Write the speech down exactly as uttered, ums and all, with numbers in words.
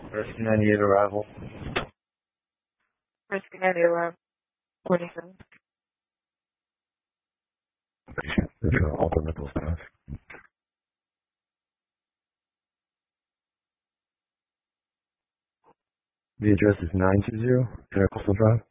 Rescue ninety-eight arrival. Rescue ninety-eight arrival. twenty-seven. This is all the mental staff. The address is nine two zero Intercoastal Drive.